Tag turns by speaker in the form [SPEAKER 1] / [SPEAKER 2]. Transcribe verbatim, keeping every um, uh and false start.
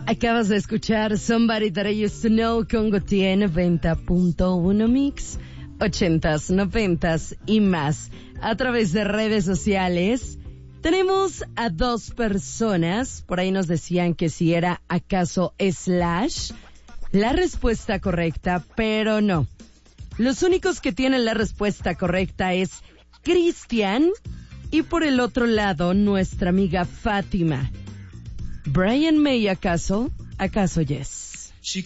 [SPEAKER 1] Acabas de escuchar Somebody That I Used to Know con Gautier noventa punto uno Mix, ochentas, noventas y más. A través de redes sociales tenemos a dos personas, por ahí nos decían que si era acaso Slash, la respuesta correcta, pero no. Los únicos que tienen la respuesta correcta es Cristian y por el otro lado nuestra amiga Fátima. ¿Brian May acaso? ¿Acaso yes?